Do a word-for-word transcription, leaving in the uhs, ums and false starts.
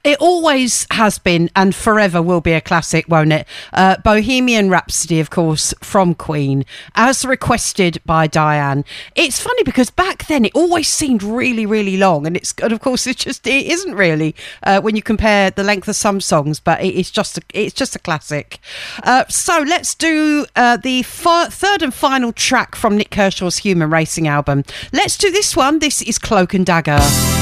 It always has been and forever will be a classic, won't it? Uh, Bohemian Rhapsody, of course, from Queen, as requested by Diane. It's funny because back then it always seemed really, really long, and it's and of course it's just it isn't really uh, when you compare the length of some songs, but it, it's just a, it's just a classic. Uh, so let's do uh, the f- third and final track from Nick Kershaw's Human Racing album. Let's do this one. This is Cloak and Dagger.